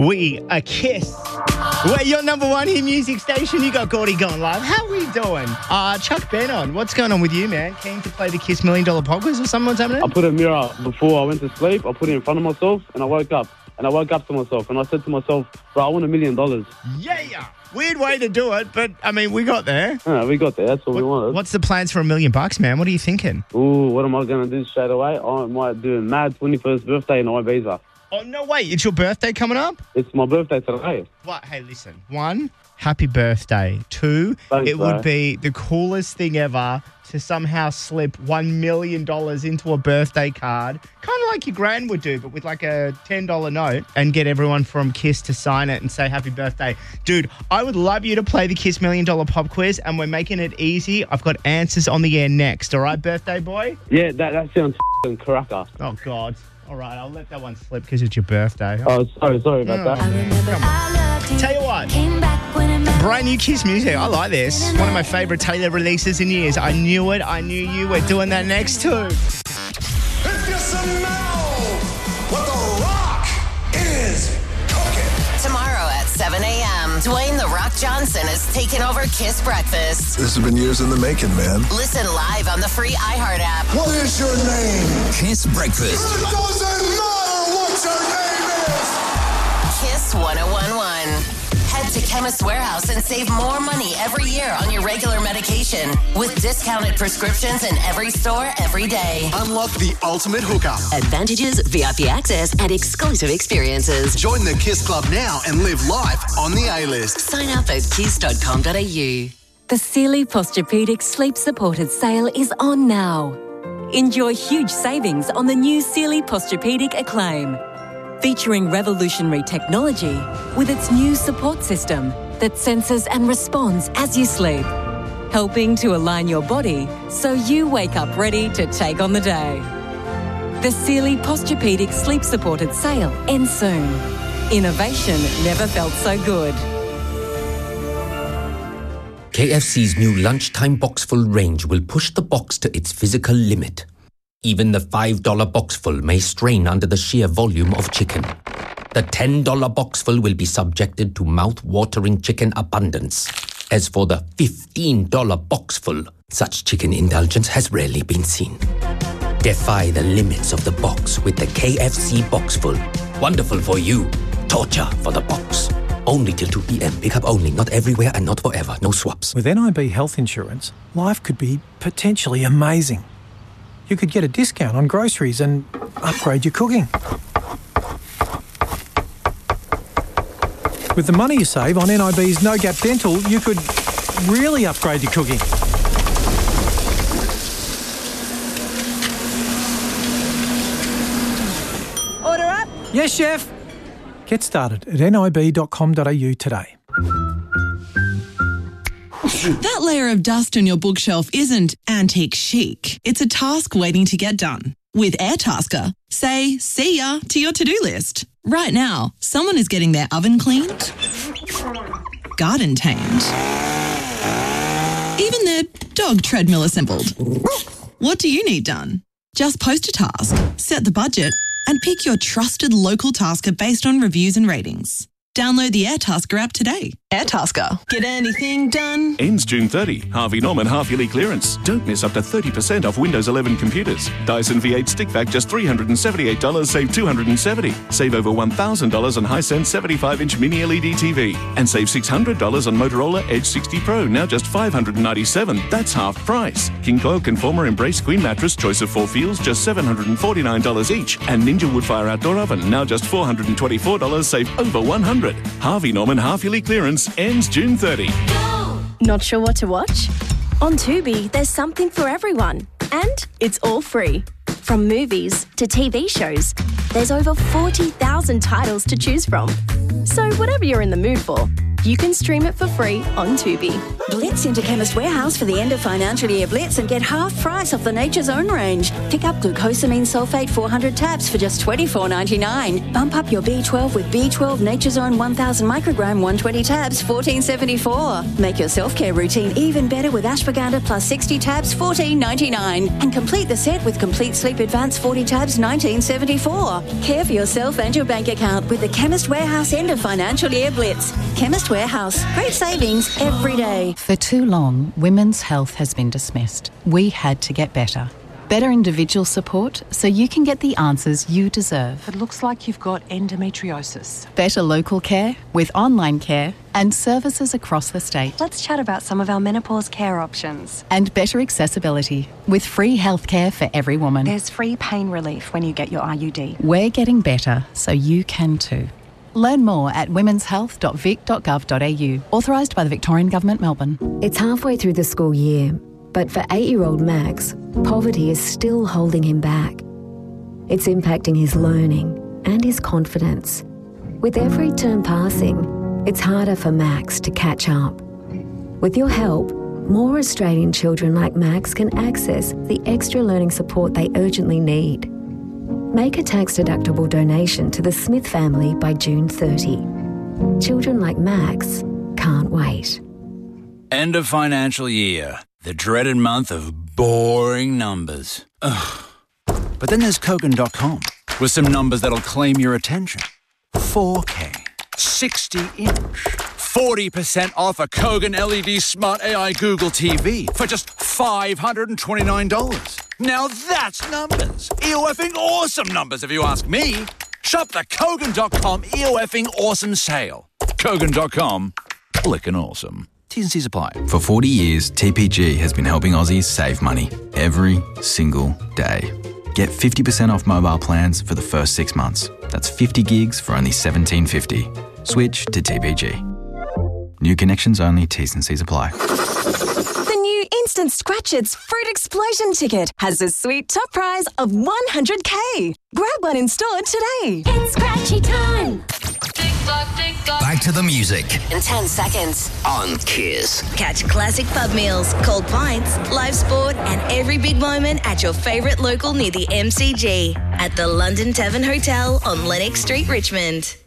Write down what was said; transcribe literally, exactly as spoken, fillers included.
We are Kiss. We're your number one hit music station. You got Gordy going live. How we doing? Uh, Chuck Ben on. What's going on with you, man? Keen to play the Kiss Million Dollar Pop Quiz or something? What's happening? I put a mirror before I went to sleep. I put it in front of myself and I woke up. And I woke up to myself and I said to myself, bro, I want a million dollars. Yeah. Weird way to do it, but, I mean, we got there. Yeah, we got there. That's what, what we wanted. What's the plans for a million bucks, man? What are you thinking? Ooh, what am I going to do straight away? I might do a mad twenty-first birthday in Ibiza. Oh, no way. It's your birthday coming up? It's my birthday today. What? Hey, listen. One, happy birthday. Two, Thanks, it bro. would be the coolest thing ever to somehow slip one million dollars into a birthday card, kind of like your gran would do, but with like a ten dollar note, and get everyone from Kiss to sign it and say happy birthday. Dude, I would love you to play the Kiss Million Dollar Pop Quiz, and we're making it easy. I've got answers on the air next. All right, birthday boy? Yeah, that, that sounds f***ing cracker. Oh, God. All right, I'll let that one slip because it's your birthday. Oh, sorry, sorry about Oh, that. man. Come on. Tell you what, brand new Kiss music. I like this. One of my favourite Taylor releases in years. I knew it. I knew you. We're doing that next too. If you smell what The Rock is cooking. Tomorrow at seven a.m., Dwayne The Rock Johnson is taking over Kiss Breakfast. This has been years in the making, man. Listen live on the free iHeart app. What is your name? Kiss Breakfast. It doesn't matter what your name is. Kiss one oh one one. Head to Chemist Warehouse and save more money every year on your regular medication with discounted prescriptions in every store every day. Unlock the ultimate hookup. Advantages, V I P access, and exclusive experiences. Join the Kiss Club now and live life on the A-list. Sign up at kiss dot com dot a u. The Sealy Posturepedic Sleep Supported sale is on now. Enjoy huge savings on the new Sealy Posturepedic Acclaim, featuring revolutionary technology with its new support system that senses and responds as you sleep, helping to align your body so you wake up ready to take on the day. The Sealy Posturepedic Sleep Supported sale ends soon. Innovation never felt so good. K F C's new lunchtime boxful range will push the box to its physical limit. Even the five dollar boxful may strain under the sheer volume of chicken. The ten dollar boxful will be subjected to mouth-watering chicken abundance. As for the fifteen dollar boxful, such chicken indulgence has rarely been seen. Defy the limits of the box with the K F C boxful. Wonderful for you, torture for the box. Only till two p.m. Pick up only, not everywhere and not forever. No swaps. With N I B health insurance, life could be potentially amazing. You could get a discount on groceries and upgrade your cooking. With the money you save on N I B's No Gap Dental, you could really upgrade your cooking. Order up. Yes, chef. Get started at N I B dot com dot a u today. That layer of dust on your bookshelf isn't antique chic. It's a task waiting to get done. With Airtasker, say see ya to your to-do list. Right now, someone is getting their oven cleaned, garden tamed, even their dog treadmill assembled. What do you need done? Just post a task, set the budget, and pick your trusted local tasker based on reviews and ratings. Download the Airtasker app today. Airtasker. Get anything done? Ends June thirtieth. Harvey Norman half-yearly clearance. Don't miss up to thirty percent off Windows eleven computers. Dyson V eight stick vac just three hundred seventy-eight dollars, save two hundred seventy dollars. Save over one thousand dollars on Hisense seventy-five inch mini L E D T V. And save six hundred dollars on Motorola Edge sixty Pro, now just five hundred ninety-seven dollars. That's half price. King Coil Conformer Embrace Queen Mattress, choice of four feels, just seven hundred forty-nine dollars each. And Ninja Woodfire Outdoor Oven, now just four hundred twenty-four dollars, save over one hundred dollars. Harvey Norman half-yearly clearance ends June thirtieth. Not sure what to watch? On Tubi, there's something for everyone. And it's all free. From movies to T V shows, there's over forty thousand titles to choose from. So whatever you're in the mood for, you can stream it for free on Tubi. Blitz into Chemist Warehouse for the end of financial year blitz and get half price off the Nature's Own range. Pick up glucosamine sulfate four hundred tabs for just twenty-four ninety-nine. Bump up your B twelve with B twelve Nature's Own one thousand microgram one hundred twenty tabs, fourteen seventy-four. Make your self-care routine even better with ashwagandha plus sixty tabs, fourteen ninety-nine. And complete the set with Complete Sleep Advance forty tabs, nineteen seventy-four. Care for yourself and your bank account with the Chemist Warehouse end of financial year blitz. Chemist Warehouse. Great savings every day. For too long, women's health has been dismissed. We had to get better. Better individual support so you can get the answers you deserve. It looks like you've got endometriosis. Better local care with online care and services across the state. Let's chat about some of our menopause care options. And better accessibility with free healthcare for every woman. There's free pain relief when you get your I U D. We're getting better so you can too. Learn more at womens health dot vic dot gov dot a u. Authorised by the Victorian Government, Melbourne. It's halfway through the school year, but for eight-year-old Max, poverty is still holding him back. It's impacting his learning and his confidence. With every term passing, it's harder for Max to catch up. With your help, more Australian children like Max can access the extra learning support they urgently need. Make a tax-deductible donation to the Smith family by June thirtieth. Children like Max can't wait. End of financial year. The dreaded month of boring numbers. Ugh. But then there's Kogan dot com with some numbers that'll claim your attention. four K, sixty inch, forty percent off a Kogan L E D Smart A I Google T V for just five hundred twenty-nine dollars. Now that's numbers. E-O-F-ing awesome numbers if you ask me. Shop the Kogan dot com E-O-F-ing awesome sale. Kogan dot com, clickin' awesome. T's and C's apply. For forty years, T P G has been helping Aussies save money every single day. Get fifty percent off mobile plans for the first six months. That's fifty gigs for only seventeen fifty. Switch to T P G. New connections only, T's and C's apply. The new Instant Scratchits Fruit Explosion ticket has a sweet top prize of one hundred K. Grab one in store today. It's Scratchy time. Back to the music In ten seconds. on Kiss. Catch classic pub meals, cold pints, live sport, and every big moment at your favourite local near the M C G at the London Tavern Hotel on Lennox Street, Richmond.